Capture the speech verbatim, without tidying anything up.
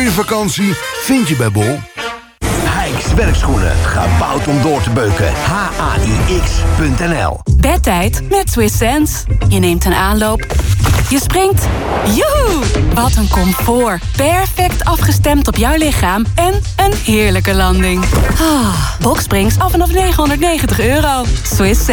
goede vakantie vind je bij Bol. Hikes werkschoenen, gebouwd om door te beuken. H A I X punt N L. Bedtijd met Swiss Sense. Je neemt een aanloop. Je springt. Joehoe! Wat een comfort. Perfect afgestemd op jouw lichaam. En een heerlijke landing. Ah, Boxsprings af vanaf negenhonderdnegentig euro. Swiss Sense.